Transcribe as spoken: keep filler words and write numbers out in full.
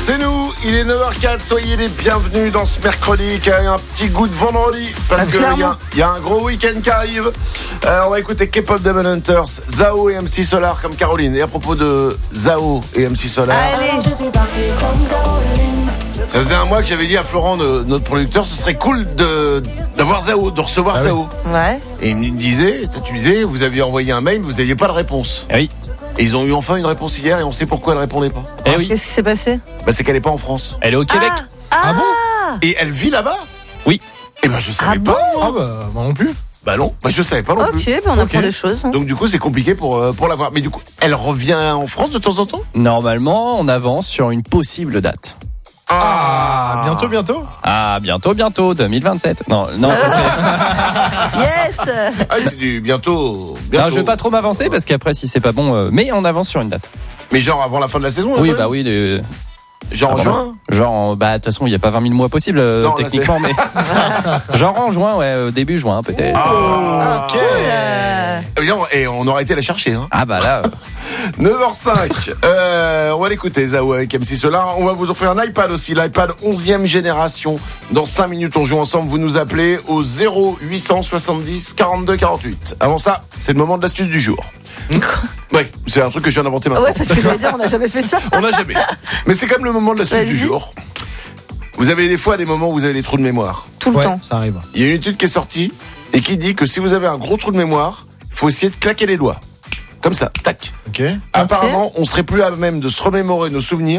C'est nous, il est neuf heures zéro quatre, soyez les bienvenus dans ce mercredi qui a un petit goût de vendredi parce ah, qu'il y, y a un gros week-end qui arrive. Euh, on va écouter K-pop Demon Hunters, Zao et M C Solar comme Caroline. Et à propos de Zao et M C Solar, allez. Ça faisait un mois que j'avais dit à Florent, de, notre producteur, ce serait cool de, d'avoir Zao, de recevoir ah Zao. Oui. Ouais. Et il me disait, tu disais, vous aviez envoyé un mail, vous n'aviez pas de réponse. Oui. Et ils ont eu enfin une réponse hier et on sait pourquoi elle répondait pas. Eh oui. Qu'est-ce qui s'est passé? Bah c'est qu'elle est pas en France. Elle est au Québec. Ah, ah bon? Et elle vit là-bas? Oui. Eh ben je savais ah pas. Bon Moi. Ah bah moi non plus. Bah non, bah je savais pas non okay, plus. Ok, bah on apprend okay. des choses. Hein. Donc du coup c'est compliqué pour euh, pour la voir. Mais du coup, elle revient en France de temps en temps? Normalement, on avance sur une possible date. Ah, bientôt, bientôt. Ah, bientôt, bientôt, deux mille vingt-sept. Non, non, ça c'est. Yes. Ah, c'est du bientôt. bientôt. Non, je vais pas trop m'avancer parce qu'après, si c'est pas bon, euh, mais on avance sur une date. Mais genre avant la fin de la saison? Oui, bah oui. De... Genre en juin? Genre, en... bah de toute façon, il y a pas vingt mille mois possibles euh, non, techniquement, mais genre en juin, ouais, euh, début juin peut-être. Ah, ok. Cool. Et on aurait été la chercher. Hein. Ah bah là. Euh... neuf heures cinq. euh, on va l'écouter, Zao avec M C Solar. On va vous offrir un iPad aussi, l'iPad onzième génération. Dans cinq minutes, on joue ensemble. Vous nous appelez au zéro huit cent soixante-dix quarante-deux quarante-huit. Avant ça, c'est le moment de l'astuce du jour. Oui, c'est un truc que je viens d'inventer maintenant. Ouais, parce que je vais dire, on n'a jamais fait ça. On n'a jamais. Mais c'est quand même le moment de l'astuce du jour. Vous avez des fois des moments où vous avez des trous de mémoire. Tout le ouais, temps. Ça arrive. Il y a une étude qui est sortie et qui dit que si vous avez un gros trou de mémoire, il faut essayer de claquer les doigts. Comme ça, tac. Ok. Apparemment, on serait plus à même de se remémorer nos souvenirs